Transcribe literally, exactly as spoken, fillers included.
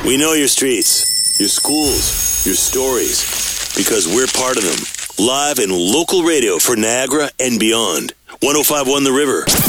We know your streets, your schools, your stories, because we're part of them. Live and local radio for Niagara and beyond. one oh five point one The River.